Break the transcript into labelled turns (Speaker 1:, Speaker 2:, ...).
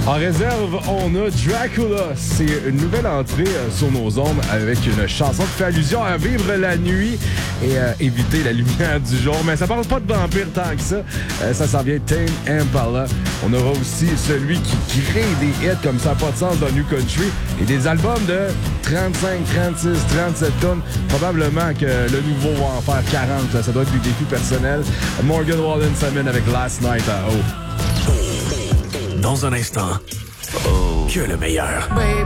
Speaker 1: En réserve, on a Dracula. C'est une nouvelle entrée sur nos ondes avec une chanson qui fait allusion à vivre la nuit et éviter la lumière du jour. Mais ça parle pas de vampire tant que ça. Ça s'en vient Tame Impala. On aura aussi celui qui crée des hits comme ça n'a pas de sens dans New Country et des albums de 35, 36, 37 tonnes. Probablement que le nouveau va en faire 40. Ça doit être des défis personnels. Morgan Wallen s'amène avec Last Night à O.
Speaker 2: Dans un instant, que le meilleur.